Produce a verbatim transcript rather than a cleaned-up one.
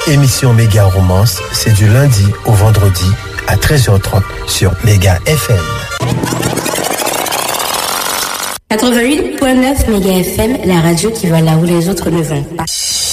Émission Méga Romance, c'est du lundi au vendredi à treize heures trente sur Méga F M. quatre-vingt-huit virgule neuf Méga F M, la radio qui va là où les autres ne vont pas.